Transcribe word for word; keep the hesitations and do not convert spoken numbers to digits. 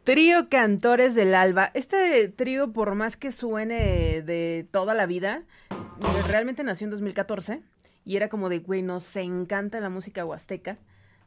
Trío Cantores del Alba. Este trío, por más que suene de toda la vida, realmente nació en dos mil catorce y era como de, güey, nos encanta la música huasteca.